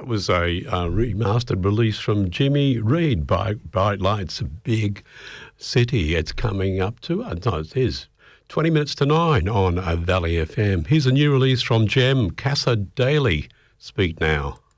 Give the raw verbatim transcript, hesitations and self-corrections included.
That was a uh, remastered release from Jimmy Reed by Bright Lights, a big city. It's coming up to, uh, no, it is twenty minutes to nine on uh, Valley F M. Here's a new release from Jem, Casa Daily, Speak Now.